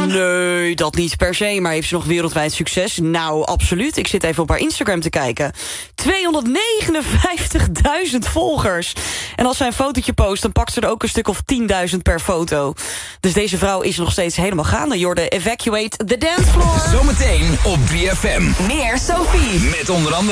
Nee, dat niet per se. Maar heeft ze nog wereldwijd succes? Nou, absoluut. Ik zit even op haar Instagram te kijken. 259.000 volgers. En als zij een fotootje post, dan pakt ze er ook een stuk of 10.000 per foto. Dus deze vrouw is nog steeds helemaal gaande. Jorde, evacuate the dance floor. Zometeen op 3FM. Meer Sophie. Met onder andere